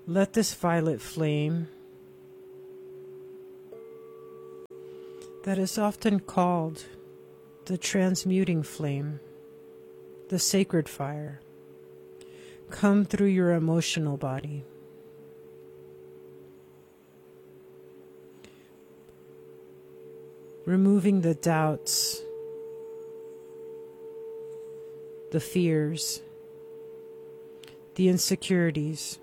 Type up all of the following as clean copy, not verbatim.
Let this violet flame, that is often called the transmuting flame, the sacred fire, come through your emotional body. Removing the doubts, the fears, the insecurities,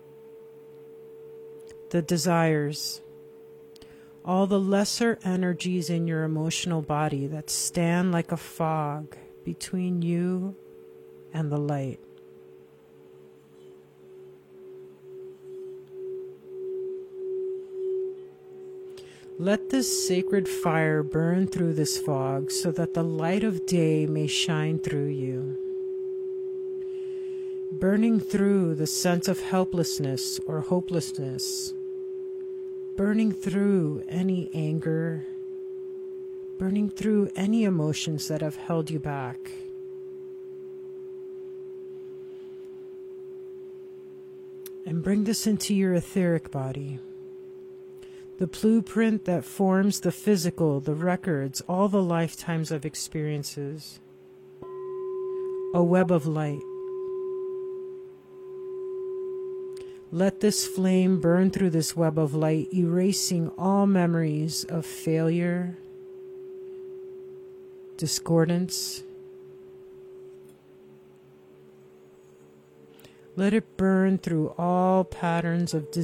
the desires, all the lesser energies in your emotional body that stand like a fog between you and the light. Let this sacred fire burn through this fog so that the light of day may shine through you, burning through the sense of helplessness or hopelessness, burning through any anger, burning through any emotions that have held you back. And bring this into your etheric body. The blueprint that forms the physical, the records, all the lifetimes of experiences. A web of light. Let this flame burn through this web of light, erasing all memories of failure, discordance. Let it burn through all patterns of